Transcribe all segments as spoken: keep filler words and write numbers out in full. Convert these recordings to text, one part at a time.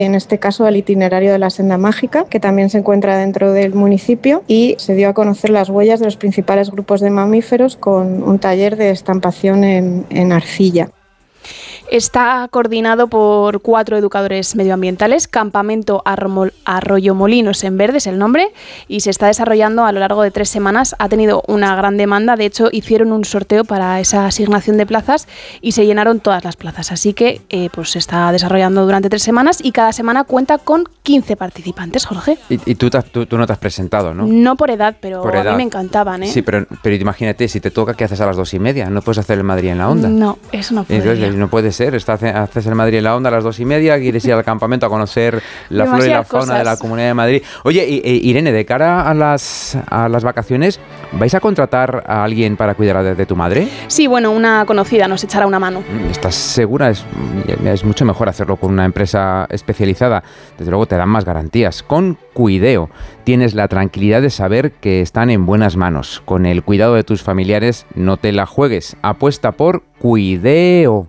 en este caso el itinerario de la Senda Mágica, que también se encuentra dentro del municipio, y se dio a conocer las huellas de los principales grupos de mamíferos con un taller de estampación en, en arcilla. Está coordinado por cuatro educadores medioambientales, Campamento Arroyomolinos en Verde es el nombre, y se está desarrollando a lo largo de tres semanas. Ha tenido una gran demanda, de hecho hicieron un sorteo para esa asignación de plazas y se llenaron todas las plazas, así que eh, pues se está desarrollando durante tres semanas y cada semana cuenta con quince participantes, Jorge. Y, y tú, te, tú, tú no te has presentado, ¿no? No por edad, pero por a edad. mí me encantaban, ¿eh? Sí, pero, pero imagínate, si te toca, ¿qué haces a las dos y media? ¿No puedes hacer el Madrid en la Onda? No, eso no podría. Entonces, no puede ser. Estás, haces el Madrid en la Onda a las dos y media, quieres ir al campamento a conocer la flora y la fauna cosas. de la Comunidad de Madrid. Oye, y, y, Irene, de cara a las, a las vacaciones, ¿vais a contratar a alguien para cuidar de, de tu madre? Sí, bueno, una conocida nos echará una mano. ¿Estás segura? Es, es mucho mejor hacerlo con una empresa especializada. Desde luego te dan más garantías. Con Cuideo tienes la tranquilidad de saber que están en buenas manos. Con el cuidado de tus familiares no te la juegues. Apuesta por Cuideo.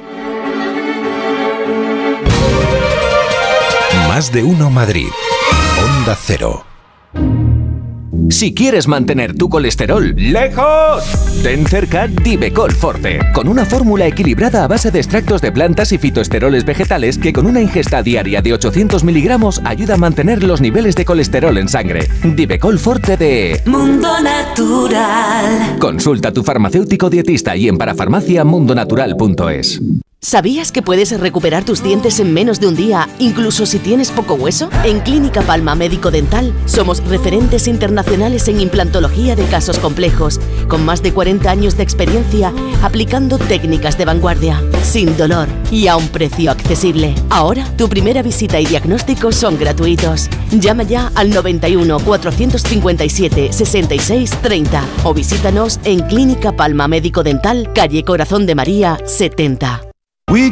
Más de uno Madrid. Onda Cero. Si quieres mantener tu colesterol lejos, ten cerca Divecol Forte, con una fórmula equilibrada a base de extractos de plantas y fitoesteroles vegetales que con una ingesta diaria de ochocientos miligramos ayuda a mantener los niveles de colesterol en sangre. Divecol Forte de Mundo Natural. Consulta a tu farmacéutico dietista y en parafarmacia mundo natural punto es. ¿Sabías que puedes recuperar tus dientes en menos de un día, incluso si tienes poco hueso? En Clínica Palma Médico Dental somos referentes internacionales en implantología de casos complejos, con más de cuarenta años de experiencia aplicando técnicas de vanguardia, sin dolor y a un precio accesible. Ahora, tu primera visita y diagnóstico son gratuitos. Llama ya al noventa y uno, cuatrocientos cincuenta y siete, sesenta y seis, treinta o visítanos en Clínica Palma Médico Dental, calle Corazón de María, setenta. We